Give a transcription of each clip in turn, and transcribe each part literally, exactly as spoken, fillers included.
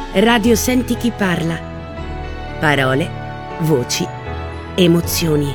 Radio Senti chi parla. Parole, voci, emozioni.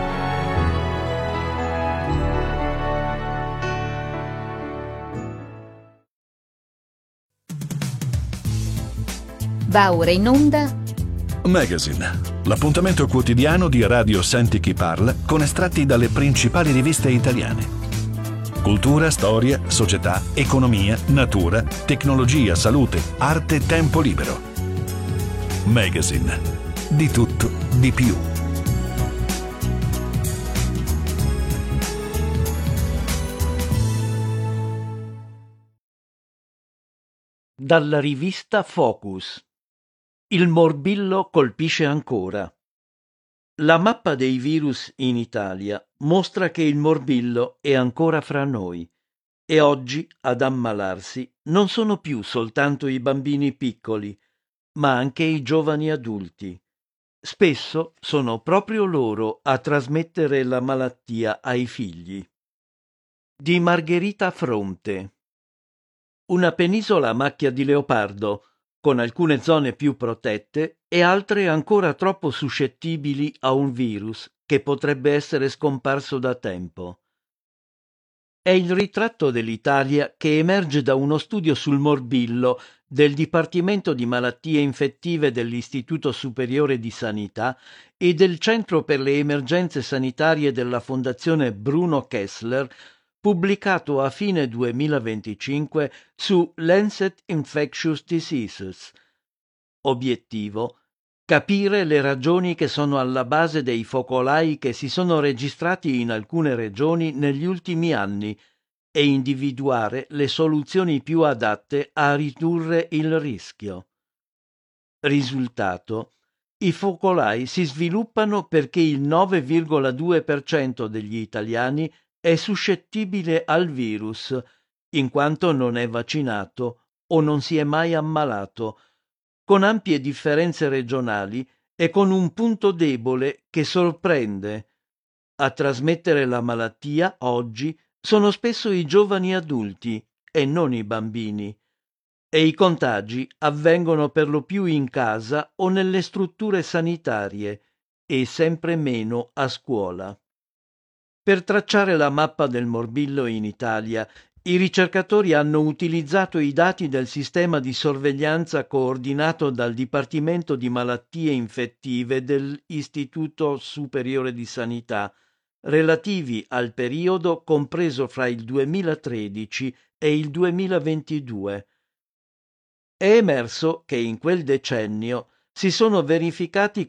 Va ora in onda Magazine, l'appuntamento quotidiano di Radio Senti chi parla con estratti dalle principali riviste italiane. Cultura, storia, società, economia, natura, tecnologia, salute, arte, tempo libero. Magazine, di tutto, di più. Dalla rivista Focus. Il morbillo colpisce ancora. La mappa dei virus in Italia mostra che il morbillo è ancora fra noi e oggi ad ammalarsi non sono più soltanto i bambini piccoli, ma anche i giovani adulti. Spesso sono proprio loro a trasmettere la malattia ai figli. Di Margherita Fronte. Una penisola a macchia di leopardo, con alcune zone più protette e altre ancora troppo suscettibili a un virus che potrebbe essere scomparso da tempo. È il ritratto dell'Italia che emerge da uno studio sul morbillo del Dipartimento di Malattie Infettive dell'Istituto Superiore di Sanità e del Centro per le Emergenze Sanitarie della Fondazione Bruno Kessler, pubblicato a fine duemilaventicinque su Lancet Infectious Diseases. Obiettivo: capire le ragioni che sono alla base dei focolai che si sono registrati in alcune regioni negli ultimi anni e individuare le soluzioni più adatte a ridurre il rischio. Risultato: i focolai si sviluppano perché il nove virgola due per cento degli italiani è suscettibile al virus, in quanto non è vaccinato o non si è mai ammalato, con ampie differenze regionali e con un punto debole che sorprende. A trasmettere la malattia oggi sono spesso i giovani adulti e non i bambini, e i contagi avvengono per lo più in casa o nelle strutture sanitarie e sempre meno a scuola. Per tracciare la mappa del morbillo in Italia, i ricercatori hanno utilizzato i dati del sistema di sorveglianza coordinato dal Dipartimento di Malattie Infettive dell'Istituto Superiore di Sanità, relativi al periodo compreso fra il duemilatredici e il duemilaventidue. È emerso che in quel decennio si sono verificati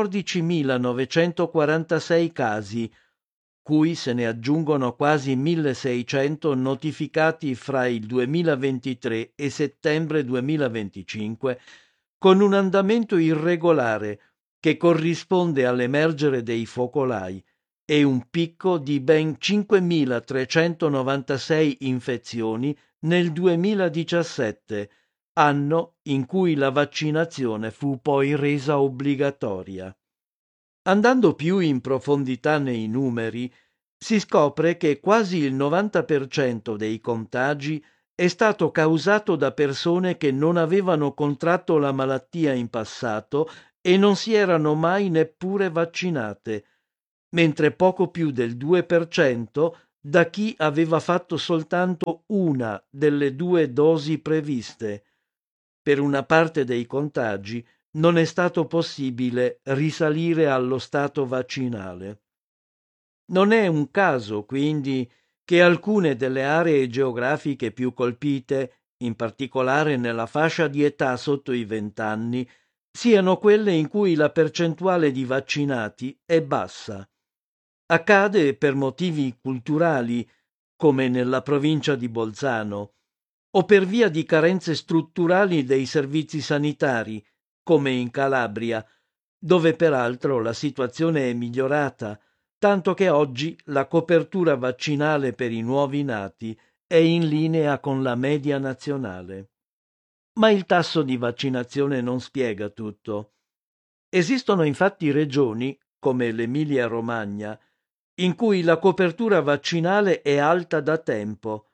quattordicimilanovecentoquarantasei casi, cui se ne aggiungono quasi milleseicento notificati fra il duemilaventitré e settembre duemilaventicinque, con un andamento irregolare che corrisponde all'emergere dei focolai e un picco di ben cinquemilatrecentonovantasei infezioni nel duemiladiciassette, anno in cui la vaccinazione fu poi resa obbligatoria. Andando più in profondità nei numeri, si scopre che quasi il novanta per cento dei contagi è stato causato da persone che non avevano contratto la malattia in passato e non si erano mai neppure vaccinate, mentre poco più del due per cento da chi aveva fatto soltanto una delle due dosi previste. Per una parte dei contagi non è stato possibile risalire allo stato vaccinale. Non è un caso, quindi, che alcune delle aree geografiche più colpite, in particolare nella fascia di età sotto i vent'anni, siano quelle in cui la percentuale di vaccinati è bassa. Accade per motivi culturali, come nella provincia di Bolzano, o per via di carenze strutturali dei servizi sanitari, come in Calabria, dove peraltro la situazione è migliorata, tanto che oggi la copertura vaccinale per i nuovi nati è in linea con la media nazionale. Ma il tasso di vaccinazione non spiega tutto. Esistono infatti regioni, come l'Emilia-Romagna, in cui la copertura vaccinale è alta da tempo,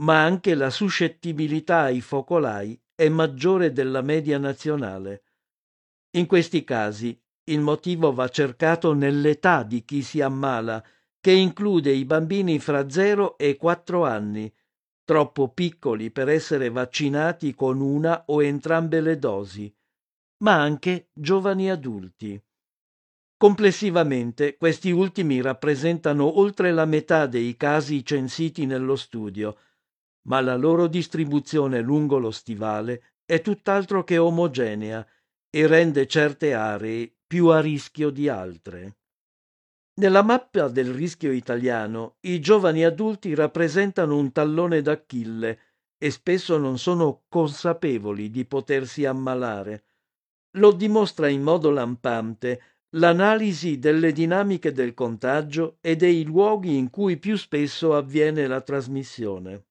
ma anche la suscettibilità ai focolai è maggiore della media nazionale. In questi casi il motivo va cercato nell'età di chi si ammala, che include i bambini fra zero e quattro anni, troppo piccoli per essere vaccinati con una o entrambe le dosi, ma anche giovani adulti. Complessivamente questi ultimi rappresentano oltre la metà dei casi censiti nello studio, ma la loro distribuzione lungo lo stivale è tutt'altro che omogenea e rende certe aree più a rischio di altre. Nella mappa del rischio italiano, i giovani adulti rappresentano un tallone d'Achille e spesso non sono consapevoli di potersi ammalare. Lo dimostra in modo lampante l'analisi delle dinamiche del contagio e dei luoghi in cui più spesso avviene la trasmissione.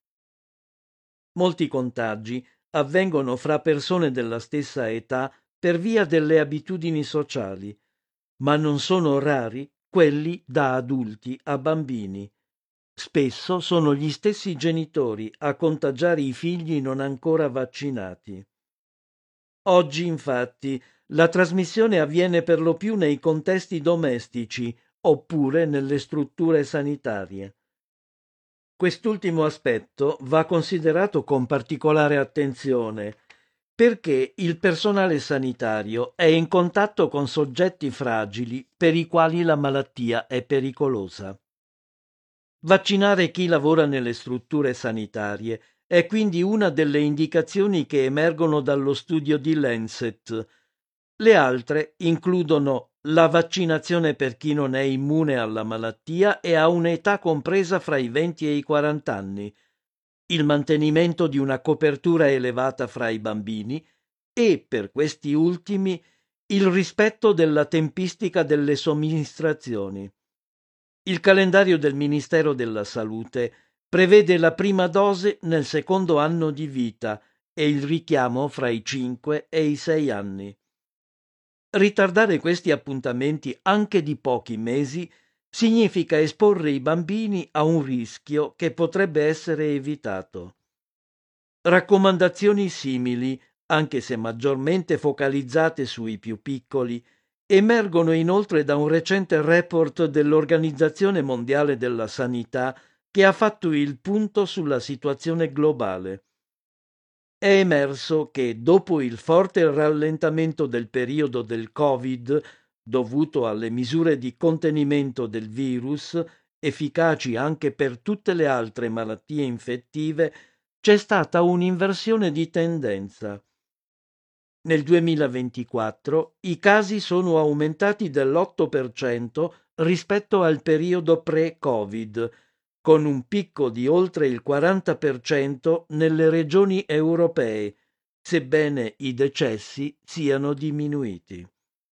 Molti contagi avvengono fra persone della stessa età per via delle abitudini sociali, ma non sono rari quelli da adulti a bambini. Spesso sono gli stessi genitori a contagiare i figli non ancora vaccinati. Oggi, infatti, la trasmissione avviene per lo più nei contesti domestici oppure nelle strutture sanitarie. Quest'ultimo aspetto va considerato con particolare attenzione perché il personale sanitario è in contatto con soggetti fragili per i quali la malattia è pericolosa. Vaccinare chi lavora nelle strutture sanitarie è quindi una delle indicazioni che emergono dallo studio di Lancet. Le altre includono la vaccinazione per chi non è immune alla malattia e ha un'età compresa fra i venti e i quaranta anni, il mantenimento di una copertura elevata fra i bambini e, per questi ultimi, il rispetto della tempistica delle somministrazioni. Il calendario del Ministero della Salute prevede la prima dose nel secondo anno di vita e il richiamo fra i cinque e i sei anni. Ritardare questi appuntamenti anche di pochi mesi significa esporre i bambini a un rischio che potrebbe essere evitato. Raccomandazioni simili, anche se maggiormente focalizzate sui più piccoli, emergono inoltre da un recente report dell'Organizzazione Mondiale della Sanità che ha fatto il punto sulla situazione globale. È emerso che dopo il forte rallentamento del periodo del Covid, dovuto alle misure di contenimento del virus, efficaci anche per tutte le altre malattie infettive, c'è stata un'inversione di tendenza. Nel duemilaventiquattro i casi sono aumentati dell'otto per cento rispetto al periodo pre-Covid, con un picco di oltre il quaranta per cento nelle regioni europee, sebbene i decessi siano diminuiti.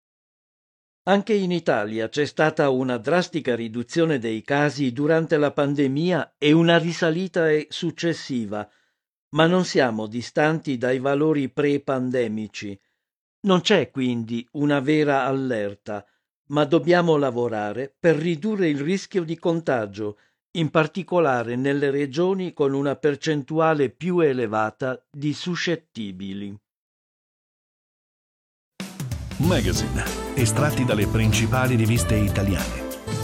Anche in Italia c'è stata una drastica riduzione dei casi durante la pandemia e una risalita successiva, ma non siamo distanti dai valori pre-pandemici. Non c'è quindi una vera allerta, ma dobbiamo lavorare per ridurre il rischio di contagio, in particolare nelle regioni con una percentuale più elevata di suscettibili. Magazine, estratti dalle principali riviste italiane.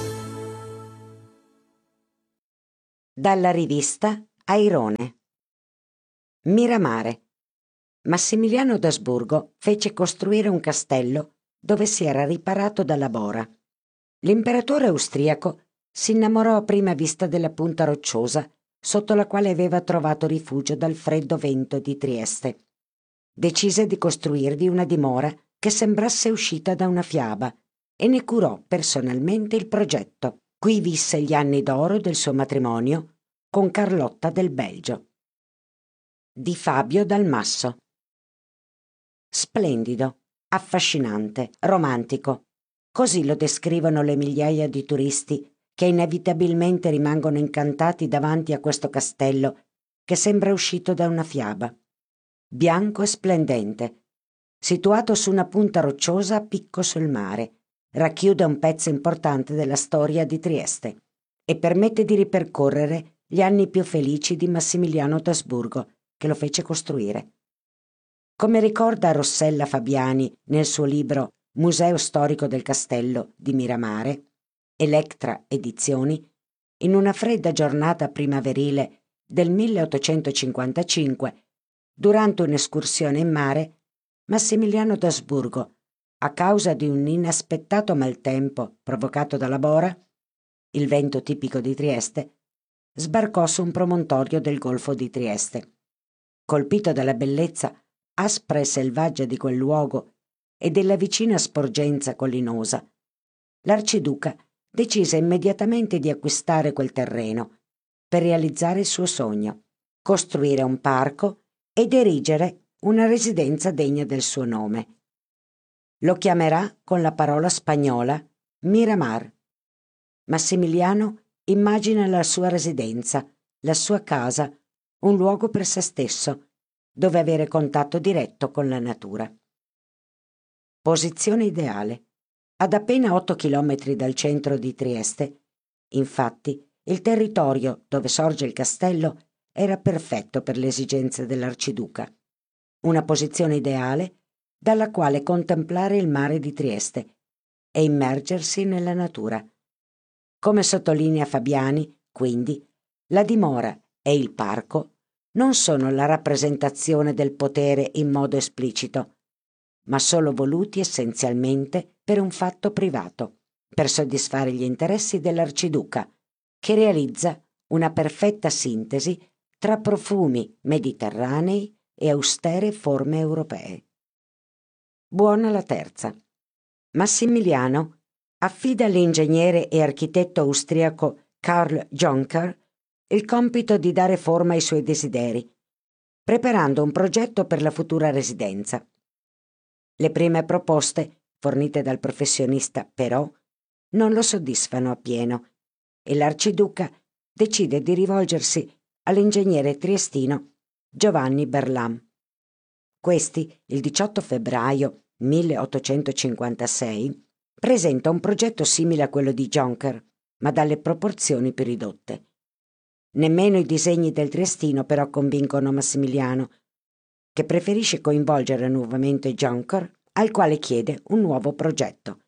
Dalla rivista Airone. Miramare. Massimiliano d'Asburgo fece costruire un castello dove si era riparato dalla bora. L'imperatore austriaco si innamorò a prima vista della punta rocciosa sotto la quale aveva trovato rifugio dal freddo vento di Trieste. Decise di costruirvi una dimora che sembrasse uscita da una fiaba e ne curò personalmente il progetto. Qui visse gli anni d'oro del suo matrimonio con Carlotta del Belgio. Di Fabio Dalmasso. Splendido, affascinante, romantico. Così lo descrivono le migliaia di turisti che inevitabilmente rimangono incantati davanti a questo castello che sembra uscito da una fiaba. Bianco e splendente, situato su una punta rocciosa a picco sul mare, racchiude un pezzo importante della storia di Trieste e permette di ripercorrere gli anni più felici di Massimiliano d'Asburgo, che lo fece costruire. Come ricorda Rossella Fabiani nel suo libro Museo storico del castello di Miramare, Electra Edizioni, in una fredda giornata primaverile del milleottocentocinquantacinque, durante un'escursione in mare, Massimiliano d'Asburgo, a causa di un inaspettato maltempo provocato dalla bora, il vento tipico di Trieste, sbarcò su un promontorio del Golfo di Trieste. Colpito dalla bellezza aspra e selvaggia di quel luogo e della vicina sporgenza collinosa, l'arciduca decise immediatamente di acquistare quel terreno per realizzare il suo sogno, costruire un parco ed erigere una residenza degna del suo nome. Lo chiamerà con la parola spagnola Miramar. Massimiliano immagina la sua residenza, la sua casa, un luogo per se stesso, dove avere contatto diretto con la natura. Posizione ideale. Ad appena otto chilometri dal centro di Trieste, infatti, il territorio dove sorge il castello era perfetto per le esigenze dell'arciduca. Una posizione ideale dalla quale contemplare il mare di Trieste e immergersi nella natura. Come sottolinea Fabiani, quindi, la dimora e il parco non sono la rappresentazione del potere in modo esplicito, ma solo voluti essenzialmente per un fatto privato, per soddisfare gli interessi dell'arciduca, che realizza una perfetta sintesi tra profumi mediterranei e austere forme europee. Buona la terza. Massimiliano affida all'ingegnere e architetto austriaco Karl Jonker il compito di dare forma ai suoi desideri, preparando un progetto per la futura residenza. Le prime proposte, fornite dal professionista, però, non lo soddisfano appieno e l'arciduca decide di rivolgersi all'ingegnere triestino Giovanni Berlam. Questi, il diciotto febbraio milleottocentocinquantasei, presenta un progetto simile a quello di Jonker, ma dalle proporzioni più ridotte. Nemmeno i disegni del triestino però convincono Massimiliano, che preferisce coinvolgere nuovamente Jonker, al quale chiede un nuovo progetto.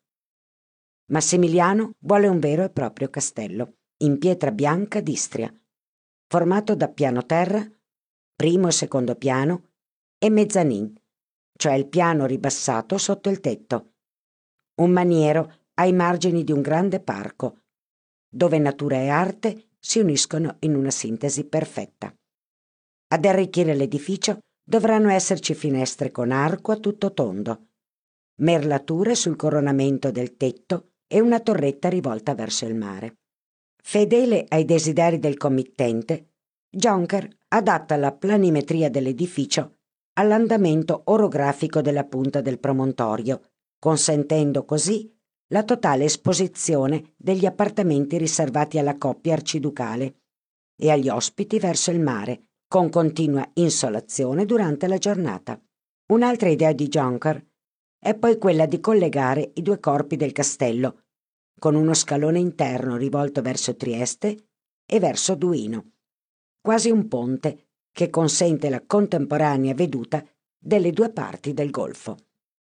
Massimiliano vuole un vero e proprio castello, in pietra bianca d'Istria, formato da piano terra, primo e secondo piano, e mezzanin, cioè il piano ribassato sotto il tetto, un maniero ai margini di un grande parco, dove natura e arte si uniscono in una sintesi perfetta. Ad arricchire l'edificio dovranno esserci finestre con arco a tutto tondo, merlature sul coronamento del tetto e una torretta rivolta verso il mare. Fedele ai desideri del committente, Jonker adatta la planimetria dell'edificio all'andamento orografico della punta del promontorio, consentendo così la totale esposizione degli appartamenti riservati alla coppia arciducale e agli ospiti verso il mare, con continua insolazione durante la giornata. Un'altra idea di Jonker è poi quella di collegare i due corpi del castello, con uno scalone interno rivolto verso Trieste e verso Duino, quasi un ponte che consente la contemporanea veduta delle due parti del golfo.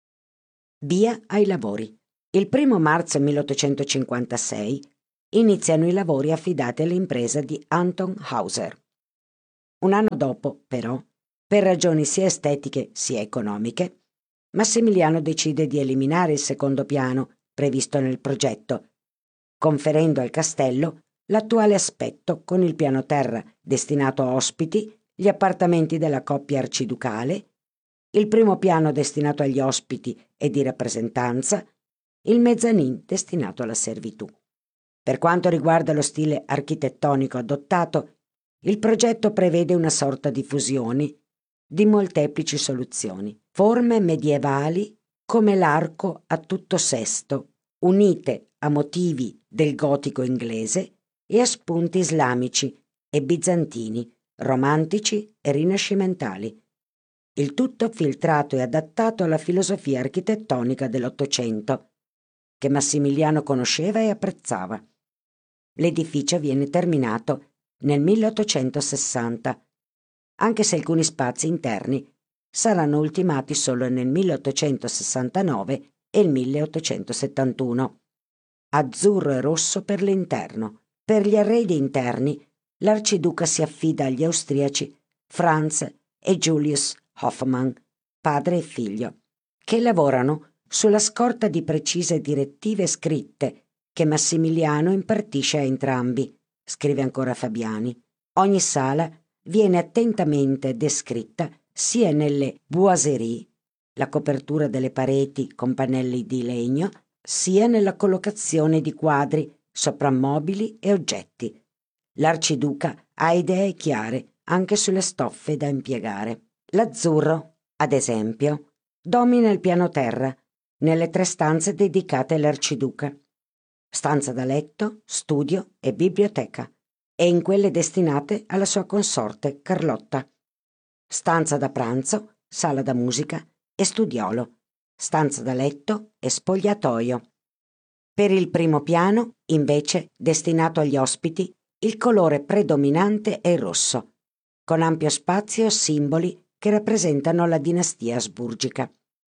Via ai lavori. Il primo marzo milleottocentocinquantasei iniziano i lavori affidati all'impresa di Anton Hauser. Un anno dopo, però, per ragioni sia estetiche sia economiche, Massimiliano decide di eliminare il secondo piano previsto nel progetto, conferendo al castello l'attuale aspetto con il piano terra destinato a ospiti, gli appartamenti della coppia arciducale, il primo piano destinato agli ospiti e di rappresentanza, il mezzanin destinato alla servitù. Per quanto riguarda lo stile architettonico adottato, il progetto prevede una sorta di fusioni di molteplici soluzioni, forme medievali come l'arco a tutto sesto, unite a motivi del gotico inglese e a spunti islamici e bizantini, romantici e rinascimentali. Il tutto filtrato e adattato alla filosofia architettonica dell'Ottocento, che Massimiliano conosceva e apprezzava. L'edificio viene terminato nel milleottocentosessanta, anche se alcuni spazi interni saranno ultimati solo nel milleottocentosessantanove e il milleottocentosettantuno. Azzurro e rosso per l'interno. Per gli arredi interni l'arciduca si affida agli austriaci Franz e Julius Hoffmann, padre e figlio, che lavorano sulla scorta di precise direttive scritte che Massimiliano impartisce a entrambi, scrive ancora Fabiani. Ogni sala viene attentamente descritta sia nelle boiserie, la copertura delle pareti con pannelli di legno, sia nella collocazione di quadri, soprammobili e oggetti. L'arciduca ha idee chiare anche sulle stoffe da impiegare. L'azzurro, ad esempio, domina il piano terra nelle tre stanze dedicate all'arciduca: stanza da letto, studio e biblioteca, e in quelle destinate alla sua consorte Carlotta. Stanza da pranzo, sala da musica e studiolo, stanza da letto e spogliatoio. Per il primo piano, invece, destinato agli ospiti, il colore predominante è il rosso, con ampio spazio e simboli che rappresentano la dinastia asburgica.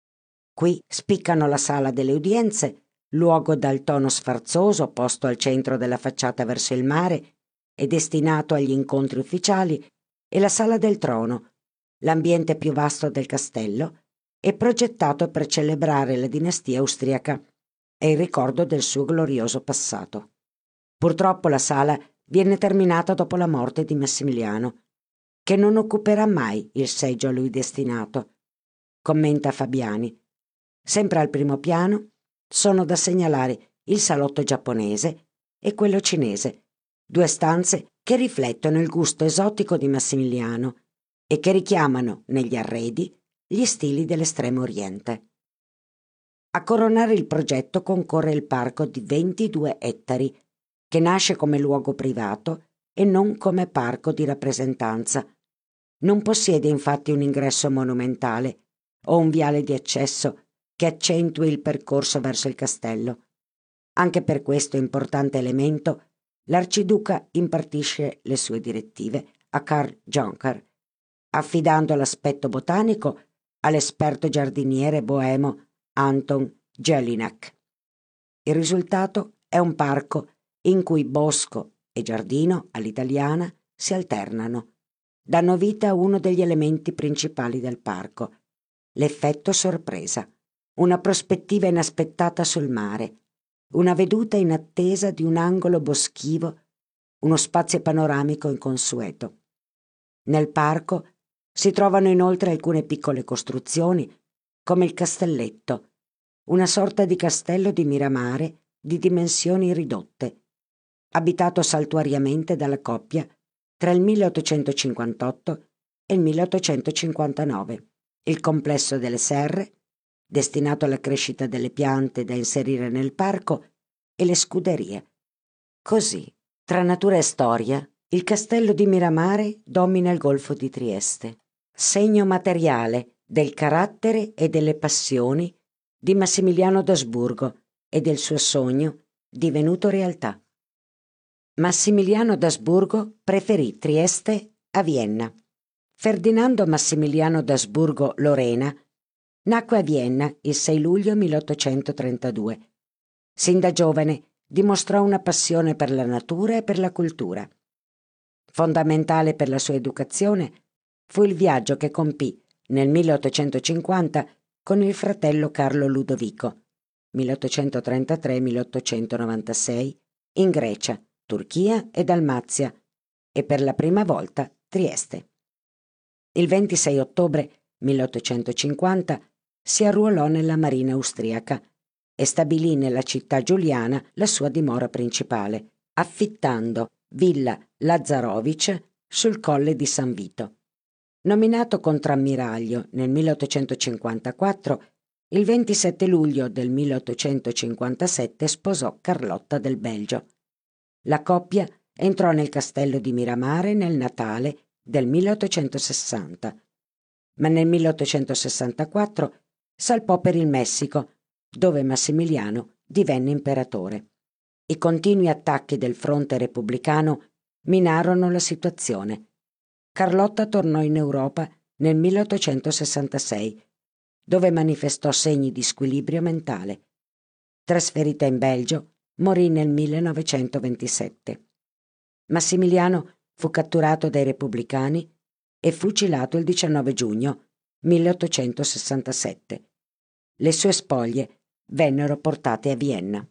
Qui spiccano la sala delle udienze, luogo dal tono sfarzoso posto al centro della facciata verso il mare e destinato agli incontri ufficiali, e la sala del trono, l'ambiente più vasto del castello, è progettato per celebrare la dinastia austriaca e il ricordo del suo glorioso passato. Purtroppo la sala viene terminata dopo la morte di Massimiliano, che non occuperà mai il seggio a lui destinato. Commenta Fabiani. Sempre al primo piano sono da segnalare il salotto giapponese e quello cinese, due stanze che riflettono il gusto esotico di Massimiliano e che richiamano negli arredi gli stili dell'Estremo Oriente. A coronare il progetto concorre il parco di ventidue ettari, che nasce come luogo privato e non come parco di rappresentanza. Non possiede infatti un ingresso monumentale o un viale di accesso che accentui il percorso verso il castello. Anche per questo importante elemento l'arciduca impartisce le sue direttive a Karl Jonker, affidando l'aspetto botanico all'esperto giardiniere boemo Anton Jelinek. Il risultato è un parco in cui bosco e giardino all'italiana si alternano, danno vita a uno degli elementi principali del parco, l'effetto sorpresa, una prospettiva inaspettata sul mare, una veduta in attesa di un angolo boschivo, uno spazio panoramico inconsueto. Nel parco si trovano inoltre alcune piccole costruzioni, come il Castelletto, una sorta di castello di Miramare di dimensioni ridotte, abitato saltuariamente dalla coppia tra il milleottocentocinquantotto e il milleottocentocinquantanove. Il complesso delle serre, destinato alla crescita delle piante da inserire nel parco, e le scuderie. Così, tra natura e storia, il castello di Miramare domina il golfo di Trieste, segno materiale del carattere e delle passioni di Massimiliano d'Asburgo e del suo sogno divenuto realtà. Massimiliano d'Asburgo preferì Trieste a Vienna. Ferdinando Massimiliano d'Asburgo Lorena nacque a Vienna il sei luglio milleottocentotrentadue. Sin da giovane dimostrò una passione per la natura e per la cultura. Fondamentale per la sua educazione fu il viaggio che compì nel milleottocentocinquanta con il fratello Carlo Ludovico, milleottocentotrentatré milleottocentonovantasei, in Grecia, Turchia e Dalmazia, e per la prima volta Trieste. Il ventisei ottobre milleottocentocinquanta si arruolò nella marina austriaca e stabilì nella città giuliana la sua dimora principale, affittando Villa Lazzarovic sul colle di San Vito. Nominato contrammiraglio nel milleottocentocinquantaquattro, il ventisette luglio del milleottocentocinquantasette sposò Carlotta del Belgio. La coppia entrò nel castello di Miramare nel Natale del milleottocentosessanta, ma nel milleottocentosessantaquattro salpò per il Messico, dove Massimiliano divenne imperatore. I continui attacchi del fronte repubblicano minarono la situazione. Carlotta tornò in Europa nel milleottocentosessantasei, dove manifestò segni di squilibrio mentale. Trasferita in Belgio, morì nel millenovecentoventisette. Massimiliano fu catturato dai repubblicani e fucilato il diciannove giugno milleottocentosessantasette. Le sue spoglie vennero portate a Vienna.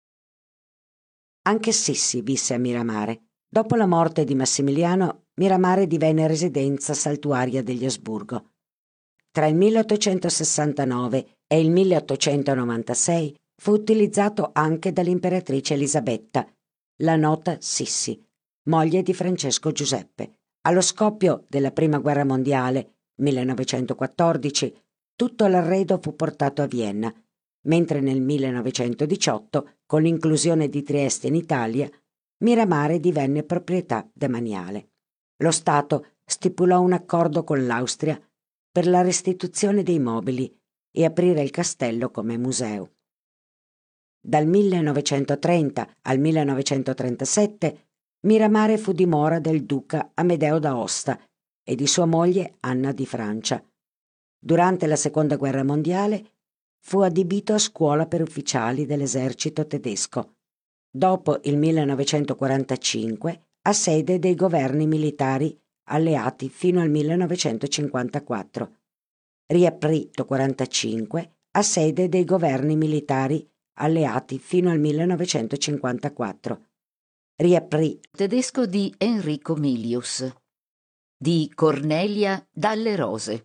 Anche Sissi visse a Miramare. Dopo la morte di Massimiliano, Miramare divenne residenza saltuaria degli Asburgo. Tra il milleottocentosessantanove e il milleottocentonovantasei fu utilizzato anche dall'imperatrice Elisabetta, la nota Sissi, moglie di Francesco Giuseppe. Allo scoppio della Prima Guerra Mondiale, millenovecentoquattordici, tutto l'arredo fu portato a Vienna, mentre nel millenovecentodiciotto, con l'inclusione di Trieste in Italia, Miramare divenne proprietà demaniale. Lo Stato stipulò un accordo con l'Austria per la restituzione dei mobili e aprire il castello come museo. Dal millenovecentotrenta al millenovecentotrentasette Miramare fu dimora del duca Amedeo d'Aosta e di sua moglie Anna di Francia. Durante la Seconda Guerra Mondiale fu adibito a scuola per ufficiali dell'esercito tedesco. Dopo il millenovecentoquarantacinque a sede dei governi militari alleati fino al millenovecentocinquantaquattro. Riaprì nel quarantacinque a sede dei governi militari alleati fino al millenovecentocinquantaquattro. Riaprì Tedesco di Enrico Milius, di Cornelia Dalle Rose.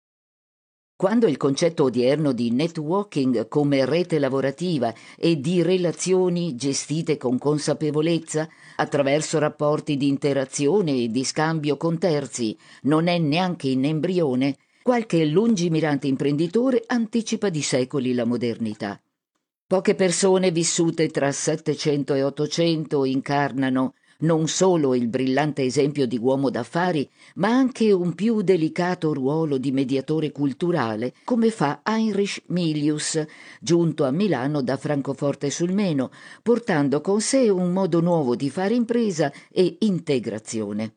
Quando il concetto odierno di networking come rete lavorativa e di relazioni gestite con consapevolezza attraverso rapporti di interazione e di scambio con terzi non è neanche in embrione, qualche lungimirante imprenditore anticipa di secoli la modernità. Poche persone vissute tra Settecento e Ottocento incarnano non solo il brillante esempio di uomo d'affari, ma anche un più delicato ruolo di mediatore culturale, come fa Heinrich Milius, giunto a Milano da Francoforte sul Meno, portando con sé un modo nuovo di fare impresa e integrazione.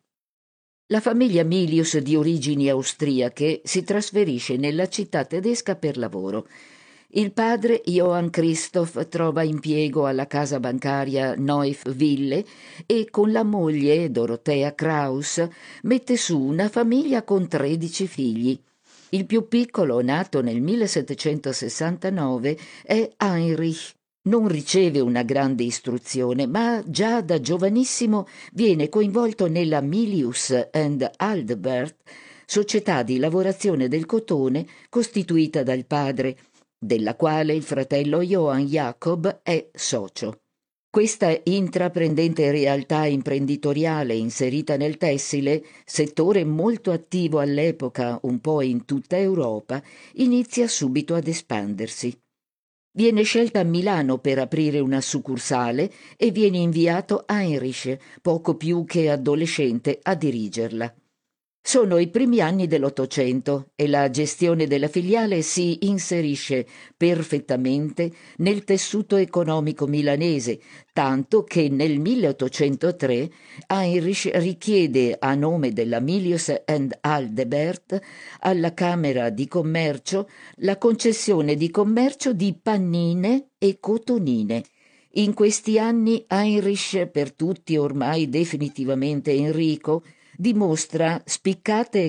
La famiglia Milius, di origini austriache, si trasferisce nella città tedesca per lavoro. Il padre, Johann Christoph, trova impiego alla casa bancaria Neuf Ville e con la moglie, Dorothea Kraus, mette su una famiglia con tredici figli. Il più piccolo, nato nel millesettecentosessantanove, è Heinrich. Non riceve una grande istruzione, ma già da giovanissimo viene coinvolto nella Milius and Aldebert, società di lavorazione del cotone costituita dal padre, della quale il fratello Johann Jacob è socio. Questa intraprendente realtà imprenditoriale inserita nel tessile, settore molto attivo all'epoca un po' in tutta Europa, inizia subito ad espandersi. Viene scelta a Milano per aprire una succursale e viene inviato Heinrich, poco più che adolescente, a dirigerla. Sono i primi anni dell'Ottocento e la gestione della filiale si inserisce perfettamente nel tessuto economico milanese, tanto che nel milleottocentotre Heinrich richiede a nome della Milius and Aldebert alla Camera di Commercio la concessione di commercio di pannine e cotonine. In questi anni Heinrich, per tutti ormai definitivamente Enrico, dimostra spiccate